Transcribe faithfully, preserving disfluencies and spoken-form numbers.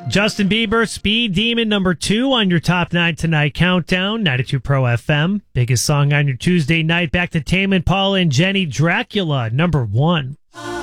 Justin Bieber, Speed Demon, number two on your Top nine Tonight countdown, ninety-two Pro F M. Biggest song on your Tuesday night. Back to Tame Impala and Jenny, Dracula, number one.